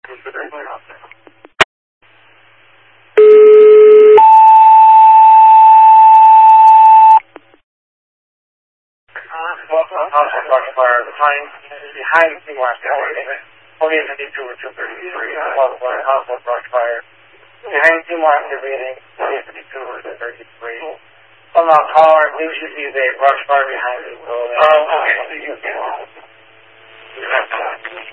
Brush fire behind Seymour Street. Only 52 or 233. Brush fire. Behind Seymour Street, 52 or 233. From our car, we should see the brush fire behind the building. Oh, okay.